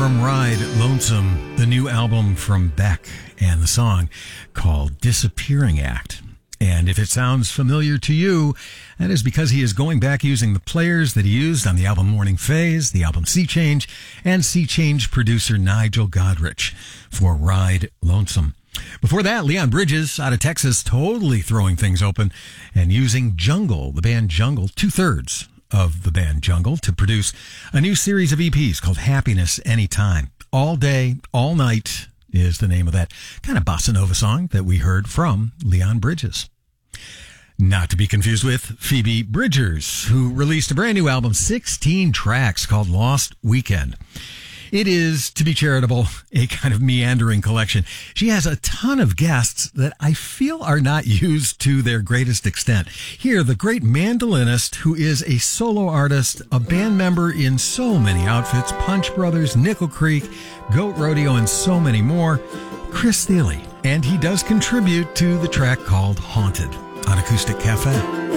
from Ride Lonesome, the new album from Beck, and the song called Disappearing Act. And if it sounds familiar to you, that is because he is going back using the players that he used on the album Morning Phase, the album Sea Change, and Sea Change producer Nigel Godrich for Ride Lonesome. Before that, Leon Bridges out of Texas, totally throwing things open and using Jungle, the band Jungle, 2/3 of the band Jungle, to produce a new series of EPs called Happiness Anytime. All Day, All Night is the name of that kind of bossa nova song that we heard from Leon Bridges. Not to be confused with Phoebe Bridgers, who released a brand new album, 16 tracks, called Lost Weekend. It is, to be charitable, a kind of meandering collection. She has a ton of guests that I feel are not used to their greatest extent. Here, the great mandolinist who is a solo artist, a band member in so many outfits, Punch Brothers, Nickel Creek, Goat Rodeo, and so many more, Chris Thile. And he does contribute to the track called Haunted on Acoustic Cafe.